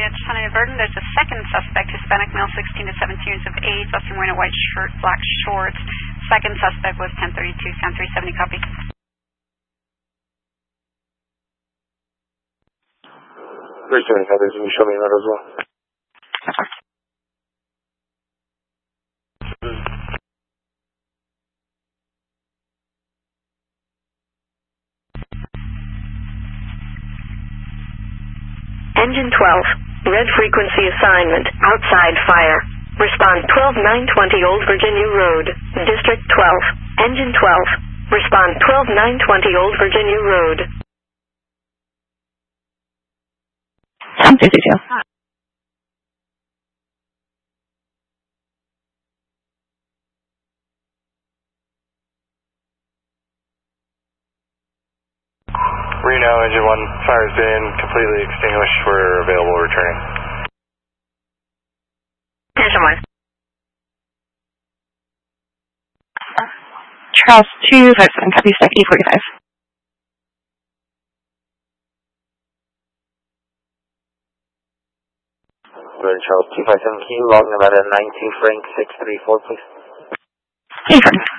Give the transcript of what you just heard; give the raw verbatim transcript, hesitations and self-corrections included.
Edge, Tunnel and Verdon. There's a second suspect, Hispanic male, sixteen to seventeen years of age, last seen wearing a white shirt, black shorts. Second suspect was ten thirty-two, sound three seventy, copy. three seventy, copy. Can you show me that as well? Engine twelve, red frequency assignment, outside fire. Respond twelve nine twenty Old Virginia Road, District twelve. Engine twelve, respond twelve nine twenty Old Virginia Road. Sound two two two. Reno, engine one, fire's been completely extinguished. We're available returning. Engine one. Charles two five seven, copy, stack E forty-five. We're in Charles two five seven, can you log them at a nine two Frank six three four, please? Confirm.